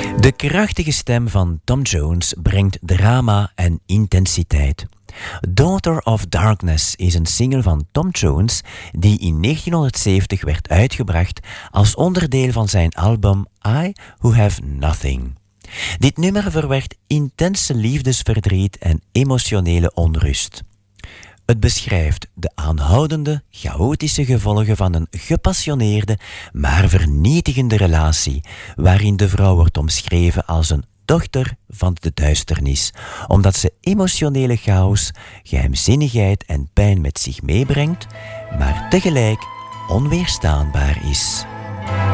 De krachtige stem van Tom Jones brengt drama en intensiteit. Daughter of Darkness is een single van Tom Jones die in 1970 werd uitgebracht als onderdeel van zijn album I Who Have Nothing. Dit nummer verwerkt intense liefdesverdriet en emotionele onrust. Het beschrijft de aanhoudende, chaotische gevolgen van een gepassioneerde, maar vernietigende relatie, waarin de vrouw wordt omschreven als een dochter van de duisternis, omdat ze emotionele chaos, geheimzinnigheid en pijn met zich meebrengt, maar tegelijk onweerstaanbaar is.